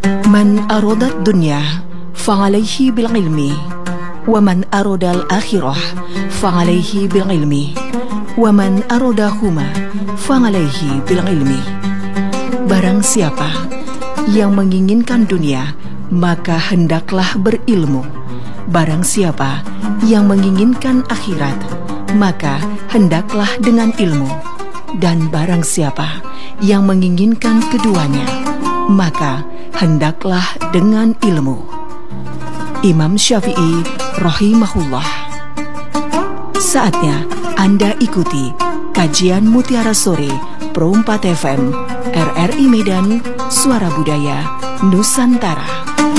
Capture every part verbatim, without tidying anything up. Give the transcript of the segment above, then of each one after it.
Man arodat dunya fa'alayhi bil ilmi, wa man arodal akhirah fa'alayhi bil ilmi, wa man arodahuma fa'alayhi bil ilmi. Barang siapa yang menginginkan dunia, maka hendaklah berilmu. Barang siapa yang menginginkan akhirat, maka hendaklah dengan ilmu. Dan barang siapa yang menginginkan keduanya, maka hendaklah dengan ilmu. Imam Syafi'i rahimahullah. Saatnya Anda ikuti kajian Mutiara Sore Pro empat F M R R I Medan, Suara Budaya Nusantara.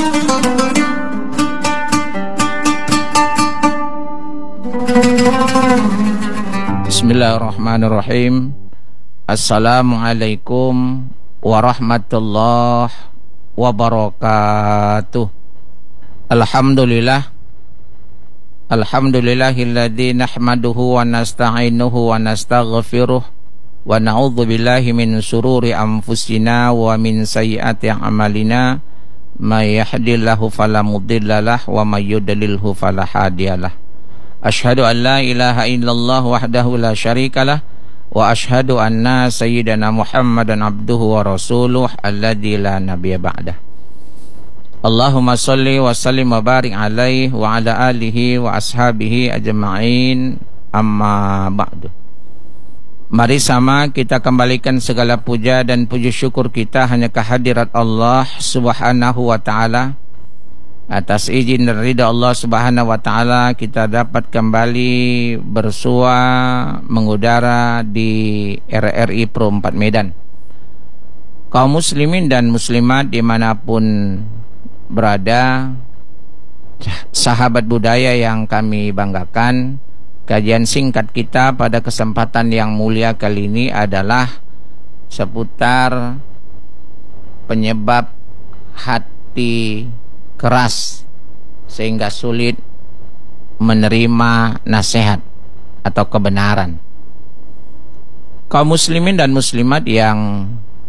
Bismillahirrahmanirrahim. Assalamualaikum warahmatullahi wabarakatuh. Alhamdulillah. Alhamdulillahilladzi nahmaduhu wa nasta'inuhu wa nastaghfiruh wa na'udzu billahi min syururi anfusina wa min sayyiati a'malina. May yahdihillahu fala mudhillalah wa may yudlilhu fala hadiyalah. Asyhadu an la ilaha illallah wahdahu la syarikalah wa asyhadu anna sayyidana Muhammadan abduhu wa rasuluh alladzi la nabiyya ba'dah. Allahumma shalli wa sallim wa barik alaihi wa ala alihi wa ashabihi ajma'in, amma ba'du. Mari sama kita kembalikan segala puja dan puji syukur kita hanya kehadirat Allah Subhanahu wa ta'ala. Atas izin dan ridha Allah Subhanahu wa ta'ala, kita dapat kembali bersua mengudara di R R I Pro empat Medan. Kaum muslimin dan muslimat dimanapun berada, sahabat budaya yang kami banggakan, kajian singkat kita pada kesempatan yang mulia kali ini adalah seputar penyebab hati keras sehingga sulit menerima nasihat atau kebenaran. Kaum muslimin dan muslimat yang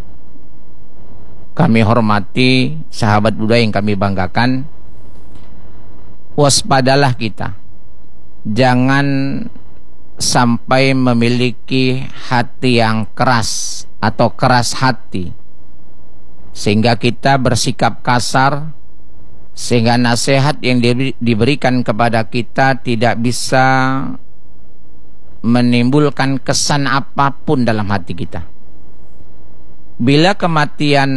kami hormati, sahabat budaya yang kami banggakan, waspadalah kita. Jangan sampai memiliki hati yang keras atau keras hati sehingga kita bersikap kasar, sehingga nasihat yang diberikan kepada kita tidak bisa menimbulkan kesan apapun dalam hati kita. Bila kematian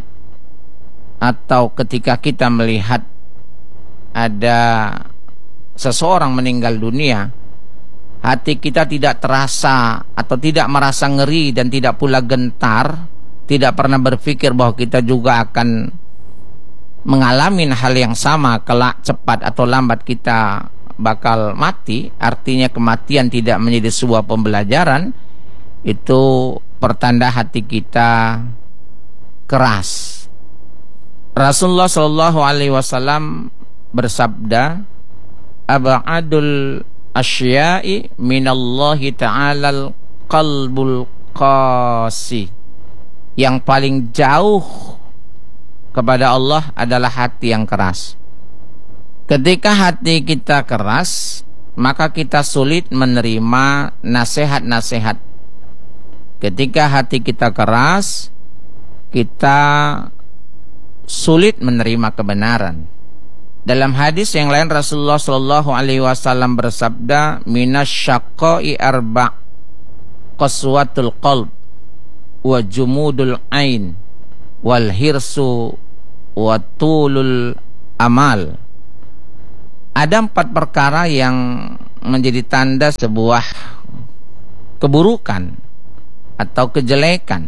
atau ketika kita melihat ada seseorang meninggal dunia, hati kita tidak terasa atau tidak merasa ngeri dan tidak pula gentar, tidak pernah berpikir bahwa kita juga akan mengalami hal yang sama, kelak cepat atau lambat kita bakal mati. Artinya kematian tidak menjadi sebuah pembelajaran, itu pertanda hati kita keras. Rasulullah Shallallahu Alaihi Wasallam bersabda, "Ab'adul asya'i minallahi ta'alal qalbul qasi." Yang paling jauh kepada Allah adalah hati yang keras. Ketika hati kita keras, maka kita sulit menerima nasihat-nasihat. Ketika hati kita keras, kita sulit menerima kebenaran. Dalam hadis yang lain Rasulullah Shallallahu Alaihi Wasallam bersabda, "Minasyaqai arba' qaswatul qalb wa jumudul ain wal hirsu wa tulul amal." Ada empat perkara yang menjadi tanda sebuah keburukan atau kejelekan,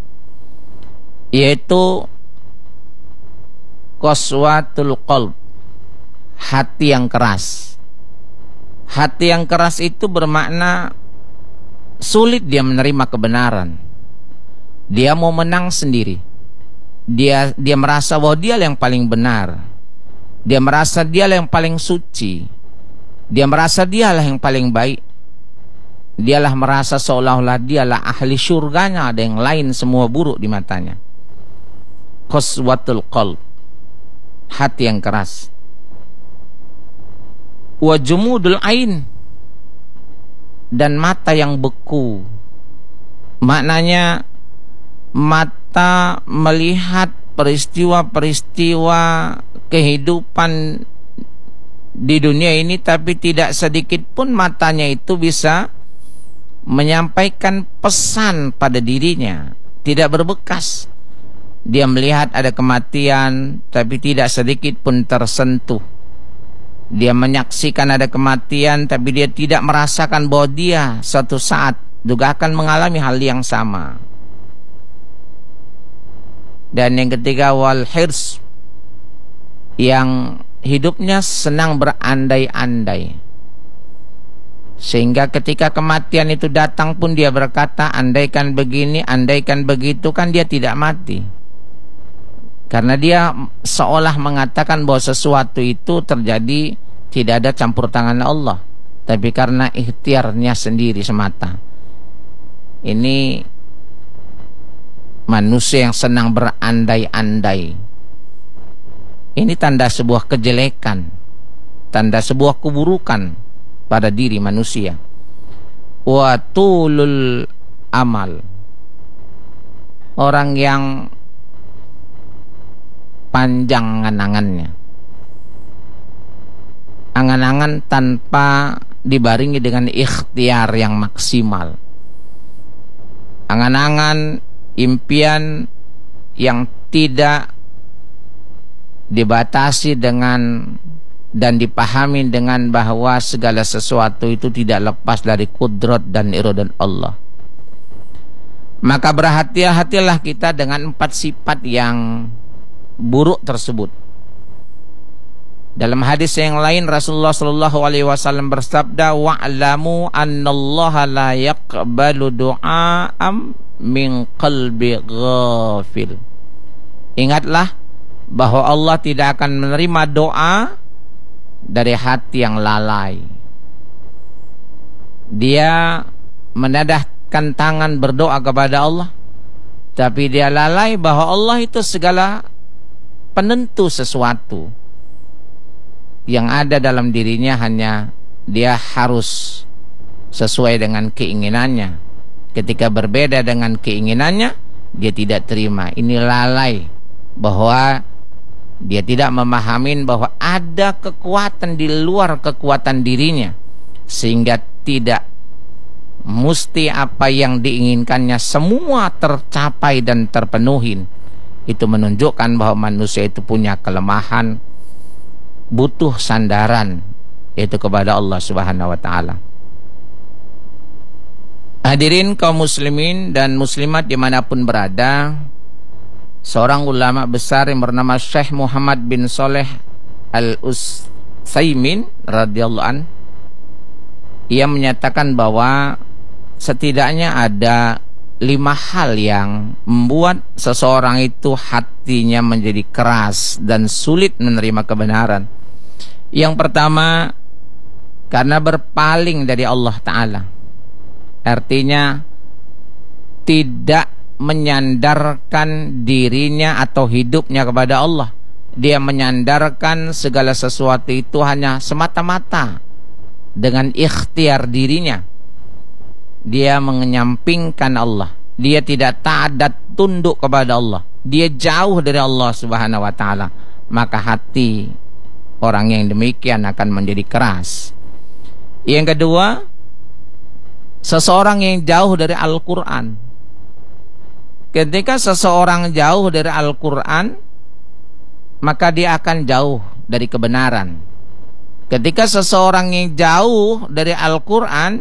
yaitu qaswatul qalb, hati yang keras. Hati yang keras itu bermakna sulit dia menerima kebenaran. Dia mau menang sendiri. Dia dia merasa bahwa dia yang paling benar. Dia merasa dialah yang paling suci. Dia merasa dialah yang paling baik. Dialah merasa seolah-olah dialah ahli syurganya, ada yang lain semua buruk di matanya. qaswatul qalb, hati yang keras. Wa jumudul ain, dan mata yang beku. Maknanya mata melihat peristiwa-peristiwa kehidupan di dunia ini, tapi tidak sedikit pun matanya itu bisa menyampaikan pesan pada dirinya, tidak berbekas. Dia melihat ada kematian, tapi tidak sedikit pun tersentuh. Dia menyaksikan ada kematian, tapi dia tidak merasakan bahwa dia suatu saat juga akan mengalami hal yang sama. Dan yang ketiga, wal hirs, yang hidupnya senang berandai-andai, sehingga ketika kematian itu datang pun dia berkata, andaikan begini, andaikan begitu, kan dia tidak mati. Karena dia seolah mengatakan bahwa sesuatu itu terjadi tidak ada campur tangan Allah, tapi karena ikhtiarnya sendiri semata. Ini manusia yang senang berandai-andai. Ini tanda sebuah kejelekan, tanda sebuah keburukan pada diri manusia. Wa tulul amal, orang yang panjang angan-angannya, angan-angan tanpa dibaringi dengan ikhtiar yang maksimal, angan-angan impian yang tidak dibatasi dengan dan dipahami dengan bahwa segala sesuatu itu tidak lepas dari kudrat dan iradah Allah. Maka berhati-hatilah kita dengan empat sifat yang buruk tersebut. Dalam hadis yang lain Rasulullah Shallallahu Alaihi Wasallam bersabda, wa'lamu annallaha la yaqbalu du'a'am min qalbi ghafil. Ingatlah bahwa Allah tidak akan menerima doa dari hati yang lalai. Dia menadahkan tangan berdoa kepada Allah, tapi dia lalai bahwa Allah itu segala penentu sesuatu. Yang ada dalam dirinya hanya dia harus sesuai dengan keinginannya. Ketika berbeda dengan keinginannya, dia tidak terima. Ini lalai, bahwa dia tidak memahami bahwa ada kekuatan di luar kekuatan dirinya, sehingga tidak mesti apa yang diinginkannya semua tercapai dan terpenuhi. Itu menunjukkan bahwa manusia itu punya kelemahan, butuh sandaran, yaitu kepada Allah Subhanahu wa taala. Hadirin kaum muslimin dan muslimat dimanapun berada, seorang ulama besar yang bernama Syekh Muhammad bin Shalih Al-Utsaimin radhiyallahu an, ia menyatakan bahwa setidaknya ada lima hal yang membuat seseorang itu hatinya menjadi keras dan sulit menerima kebenaran. Yang pertama, karena berpaling dari Allah Ta'ala. Artinya tidak menyandarkan dirinya atau hidupnya kepada Allah. Dia menyandarkan segala sesuatu itu hanya semata-mata dengan ikhtiar dirinya. Dia menyampingkan Allah. Dia tidak taat dan tunduk kepada Allah. Dia jauh dari Allah Subhanahu wa taala. Maka hati orang yang demikian akan menjadi keras. Yang kedua, seseorang yang jauh dari Al-Quran. Ketika seseorang jauh dari Al-Quran, maka dia akan jauh dari kebenaran. Ketika seseorang yang jauh dari Al-Quran,